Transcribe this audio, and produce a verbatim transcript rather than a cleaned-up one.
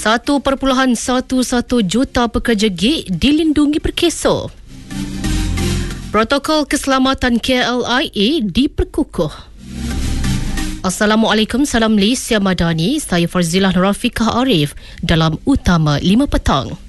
satu perpuluhan satu satu juta pekerja gig dilindungi perkeso. Protokol keselamatan K L I A diperkukuh. Assalamualaikum, salam Malaysia Madani. Saya Farzilah Rafiqah Arif dalam Utama lima Petang.